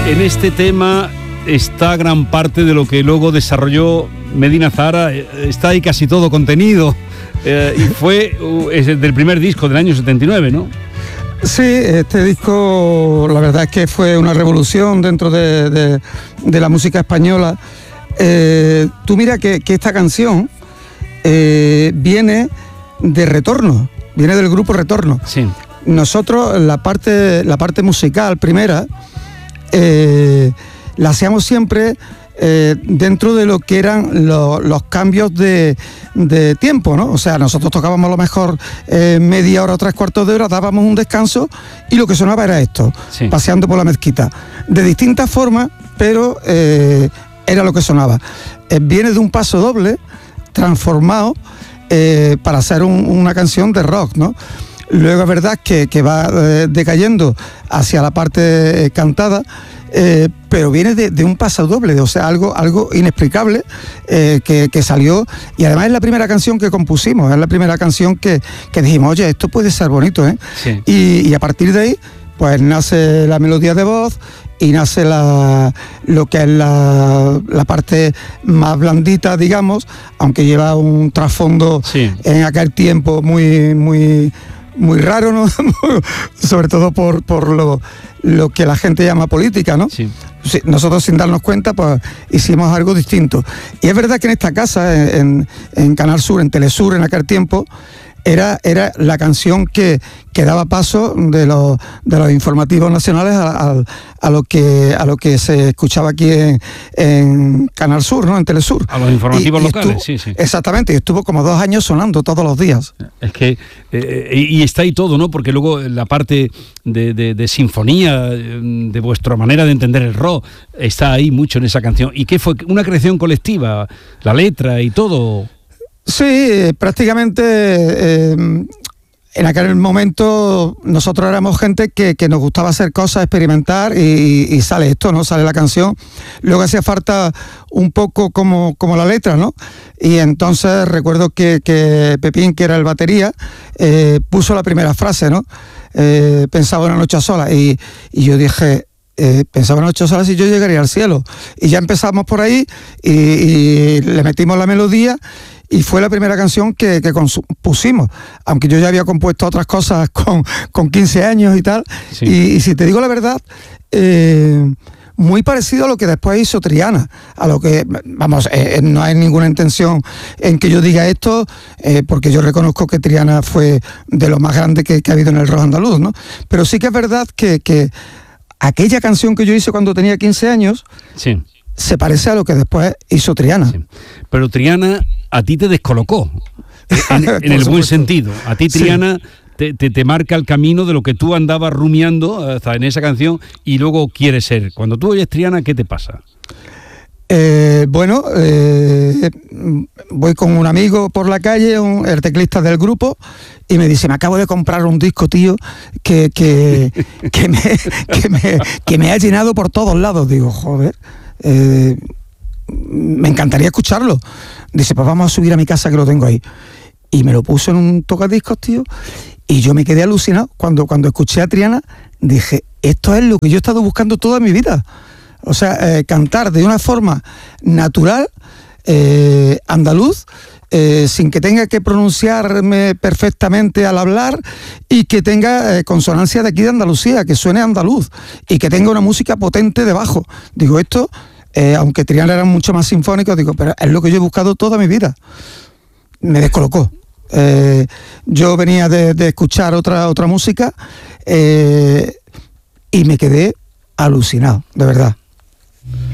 En este tema está gran parte de lo que luego desarrolló Medina Zahara, está ahí casi todo contenido, y fue del primer disco del año 79, ¿no? Sí, este disco la verdad es que fue una revolución dentro de la música española. Tú mira que esta canción viene de Retorno, viene del grupo Retorno. Sí. Nosotros la parte musical primera la hacíamos siempre dentro de lo que eran los cambios de tiempo, ¿no? O sea, nosotros tocábamos a lo mejor media hora o 3/4 de hora, dábamos un descanso y lo que sonaba era esto, sí, paseando por la mezquita. De distintas formas, pero era lo que sonaba. Viene de un paso doble transformado para hacer una canción de rock, ¿no? Luego es verdad que va decayendo hacia la parte cantada, pero viene de un paso doble, o sea, algo inexplicable que salió, y además es la primera canción que compusimos, es la primera canción que dijimos, oye, esto puede ser bonito, ¿eh? Sí. Y a partir de ahí, pues nace la melodía de voz y nace lo que es la parte más blandita, digamos, aunque lleva un trasfondo, sí, en aquel tiempo muy raro, ¿no? Sobre todo por lo que la gente llama política, ¿no? Sí. Sí, nosotros sin darnos cuenta pues hicimos algo distinto. Y es verdad que en esta casa, en Canal Sur, en Telesur, en aquel tiempo, era la canción que daba paso de los informativos nacionales a lo que se escuchaba aquí en Canal Sur, ¿no? En Telesur. A los informativos locales, sí. Exactamente, y estuvo como 2 años sonando todos los días. Es que, y está ahí todo, ¿no? Porque luego la parte de sinfonía, de vuestra manera de entender el rock, está ahí mucho en esa canción. ¿Y qué fue? ¿Una creación colectiva? ¿La letra y todo? Sí, prácticamente en aquel momento nosotros éramos gente que nos gustaba hacer cosas, experimentar y sale esto, ¿no? Sale la canción. Luego hacía falta un poco como la letra, ¿no? Y entonces recuerdo que Pepín, que era el batería, puso la primera frase, ¿no? Pensaba una noche sola y yo dije... pensaba en 8 horas y yo llegaría al cielo. Y ya empezamos por ahí y le metimos la melodía y fue la primera canción que pusimos, aunque yo ya había compuesto otras cosas con 15 años y tal. Sí. Y si te digo la verdad, muy parecido a lo que después hizo Triana, a lo que, vamos, no hay ninguna intención en que yo diga esto, porque yo reconozco que Triana fue de lo más grande que ha habido en el rock andaluz, ¿no? Pero sí que es verdad que aquella canción que yo hice cuando tenía 15 años, sí, se parece a lo que después hizo Triana. Sí. Pero Triana a ti te descolocó, en el buen sentido. A ti Triana sí, te marca el camino de lo que tú andabas rumiando hasta en esa canción y luego quieres ser. Cuando tú oyes Triana, ¿qué te pasa? Voy con un amigo por la calle, el teclista del grupo, y me dice, me acabo de comprar un disco, tío, que me ha llenado por todos lados. Digo, joder, me encantaría escucharlo. Dice, pues vamos a subir a mi casa que lo tengo ahí. Y me lo puso en un tocadiscos, tío, y yo me quedé alucinado. Cuando escuché a Triana, dije, esto es lo que yo he estado buscando toda mi vida. O sea, cantar de una forma natural, andaluz, sin que tenga que pronunciarme perfectamente al hablar y que tenga consonancia de aquí de Andalucía, que suene andaluz y que tenga una música potente debajo. Digo, esto, aunque Triana era mucho más sinfónico, digo, pero es lo que yo he buscado toda mi vida. Me descolocó. Yo venía de escuchar otra música y me quedé alucinado, de verdad.